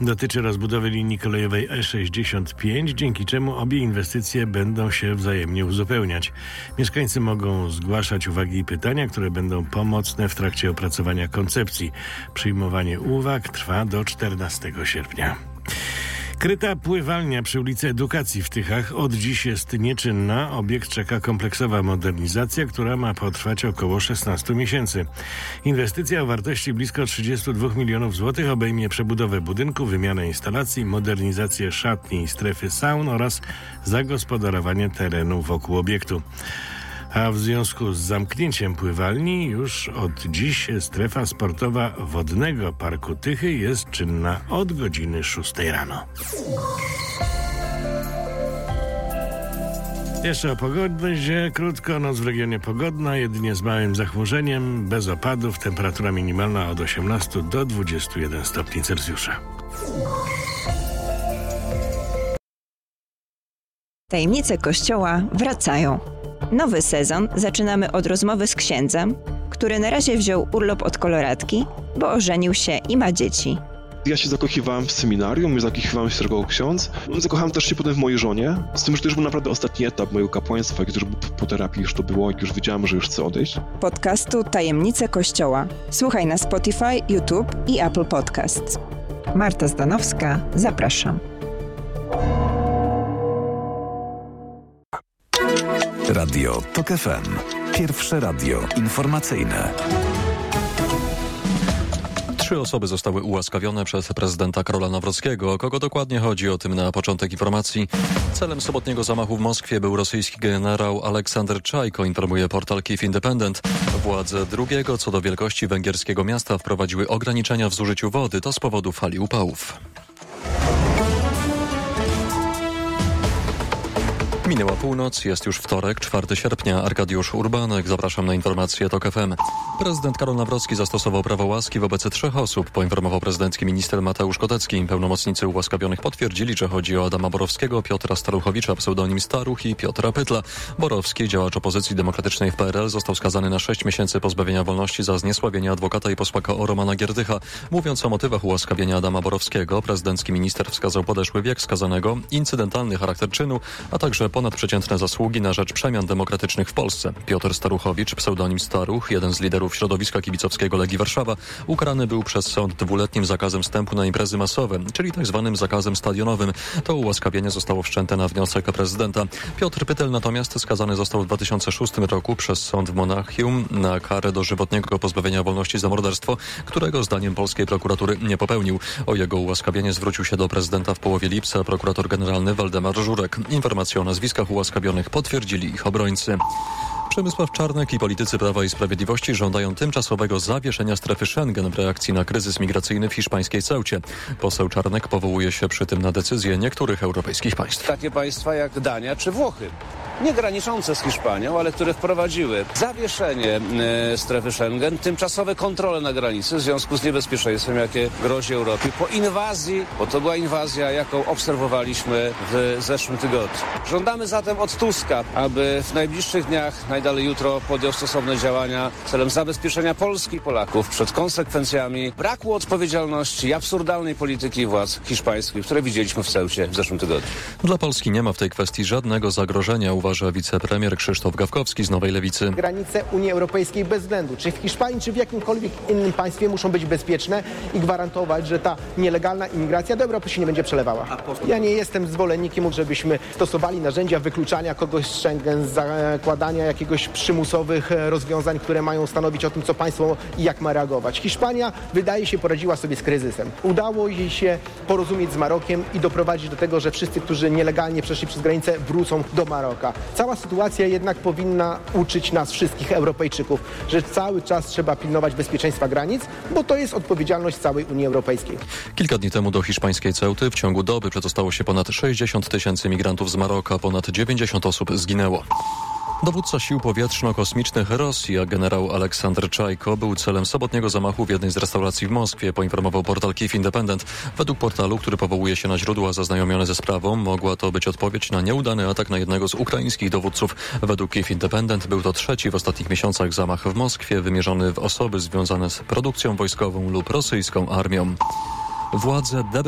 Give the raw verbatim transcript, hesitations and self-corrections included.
Dotyczy rozbudowy linii kolejowej E sześćdziesiąt pięć, dzięki czemu obie inwestycje będą się wzajemnie uzupełniać. Mieszkańcy mogą zgłaszać uwagi i pytania, które będą pomocne w trakcie opracowania koncepcji. Przyjmowanie uwag trwa do czternastego sierpnia. Kryta pływalnia przy ulicy Edukacji w Tychach od dziś jest nieczynna. Obiekt czeka kompleksowa modernizacja, która ma potrwać około szesnaście miesięcy. Inwestycja o wartości blisko trzydzieści dwa milionów złotych obejmie przebudowę budynku, wymianę instalacji, modernizację szatni i strefy saun oraz zagospodarowanie terenu wokół obiektu. A w związku z zamknięciem pływalni już od dziś strefa sportowa Wodnego Parku Tychy jest czynna od godziny szóstej rano. Jeszcze o pogodzie. Krótko, noc w regionie pogodna, jedynie z małym zachmurzeniem, bez opadów, temperatura minimalna od osiemnastu do dwudziestu jeden stopni Celsjusza. Tajemnice Kościoła wracają. Nowy sezon zaczynamy od rozmowy z księdzem, który na razie wziął urlop od koloratki, bo ożenił się i ma dzieci. Ja się zakochiwałem w seminarium, zakochiwałem się jako ksiądz. Zakochałem też się potem w mojej żonie, z tym, że to już był naprawdę ostatni etap mojego kapłaństwa, jak już po terapii już to było, jak już wiedziałem, że już chcę odejść. Podcastu Tajemnice Kościoła. Słuchaj na Spotify, YouTube i Apple Podcasts. Marta Zdanowska, zapraszam. Radio TOK F M. Pierwsze radio informacyjne. Trzy osoby zostały ułaskawione przez prezydenta Karola Nawrockiego. O kogo dokładnie chodzi? O tym na początek informacji. Celem sobotniego zamachu w Moskwie był rosyjski generał Aleksander Czajko, informuje portal Kyiv Independent. Władze drugiego co do wielkości węgierskiego miasta wprowadziły ograniczenia w zużyciu wody. To z powodu fali upałów. Minęła północ, jest już wtorek, czwartego sierpnia. Arkadiusz Urbanek, zapraszam na informacje TOK F M. Prezydent Karol Nawrocki zastosował prawo łaski wobec trzech osób, poinformował prezydencki minister Mateusz Kotecki. Pełnomocnicy ułaskawionych potwierdzili, że chodzi o Adama Borowskiego, Piotra Staruchowicza, pseudonim Staruch i Piotra Pytla. Borowski, działacz opozycji demokratycznej w P R L, został skazany na sześć miesięcy pozbawienia wolności za zniesławienie adwokata i posła K O Romana Giertycha. Mówiąc o motywach ułaskawienia Adama Borowskiego, prezydencki minister wskazał podeszły wiek skazanego, incydentalny charakter czynu, a także ponadprzeciętne zasługi na rzecz przemian demokratycznych w Polsce. Piotr Staruchowicz, pseudonim Staruch, jeden z liderów środowiska kibicowskiego Legii Warszawa, ukarany był przez sąd dwuletnim zakazem wstępu na imprezy masowe, czyli tzw. zakazem stadionowym. To ułaskawienie zostało wszczęte na wniosek prezydenta. Piotr Pytel natomiast skazany został w dwa tysiące szóstym roku przez sąd w Monachium na karę dożywotniego pozbawienia wolności za morderstwo, którego zdaniem polskiej prokuratury nie popełnił. O jego ułaskawienie zwrócił się do prezydenta w połowie lipca prokurator generalny Waldemar Żurek. Informacje o nazwiskach ułaskawionych potwierdzili ich obrońcy. Przemysław Czarnek i politycy Prawa i Sprawiedliwości żądają tymczasowego zawieszenia strefy Schengen w reakcji na kryzys migracyjny w hiszpańskiej Ceucie. Poseł Czarnek powołuje się przy tym na decyzje niektórych europejskich państw. Takie państwa jak Dania czy Włochy, nie graniczące z Hiszpanią, ale które wprowadziły zawieszenie e, strefy Schengen, tymczasowe kontrole na granicy w związku z niebezpieczeństwem, jakie grozi Europie po inwazji, bo to była inwazja, jaką obserwowaliśmy w zeszłym tygodniu. Żądamy zatem od Tuska, aby w najbliższych dniach, najdalej jutro, podjął stosowne działania celem zabezpieczenia Polski i Polaków przed konsekwencjami braku odpowiedzialności i absurdalnej polityki władz hiszpańskich, które widzieliśmy w Ceucie w zeszłym tygodniu. Dla Polski nie ma w tej kwestii żadnego zagrożenia, uważa wicepremier Krzysztof Gawkowski z Nowej Lewicy. Granice Unii Europejskiej bez względu, czy w Hiszpanii, czy w jakimkolwiek innym państwie, muszą być bezpieczne i gwarantować, że ta nielegalna imigracja do Europy się nie będzie przelewała. Ja nie jestem zwolennikiem, żebyśmy stosowali narzędzia wykluczania kogoś z Schengen, zakładania jakiegoś przymusowych rozwiązań, które mają stanowić o tym, co państwo i jak ma reagować. Hiszpania, wydaje się, poradziła sobie z kryzysem. Udało jej się porozumieć z Marokiem i doprowadzić do tego, że wszyscy, którzy nielegalnie przeszli przez granicę, wrócą do Maroka. Cała sytuacja jednak powinna uczyć nas wszystkich Europejczyków, że cały czas trzeba pilnować bezpieczeństwa granic, bo to jest odpowiedzialność całej Unii Europejskiej. Kilka dni temu do hiszpańskiej Ceuty w ciągu doby przedostało się ponad sześćdziesiąt tysięcy migrantów z Maroka, ponad dziewięćdziesiąt osób zginęło. Dowódca sił powietrzno-kosmicznych Rosji, a generał Aleksander Czajko, był celem sobotniego zamachu w jednej z restauracji w Moskwie, poinformował portal Kyiv Independent. Według portalu, który powołuje się na źródła zaznajomione ze sprawą, mogła to być odpowiedź na nieudany atak na jednego z ukraińskich dowódców. Według Kyiv Independent był to trzeci w ostatnich miesiącach zamach w Moskwie, wymierzony w osoby związane z produkcją wojskową lub rosyjską armią. Władze